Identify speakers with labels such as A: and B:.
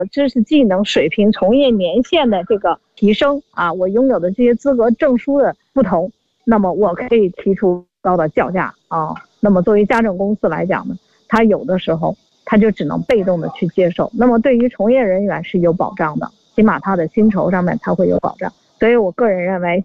A: 知识技能水平、从业年限的这个提升啊，我拥有的这些资格证书的不同，那么我可以提出高的叫价啊。那么作为家政公司来讲呢，他有的时候他就只能被动的去接受。那么对于从业人员是有保障的，起码他的薪酬上面他会有保障。所以我个人认为，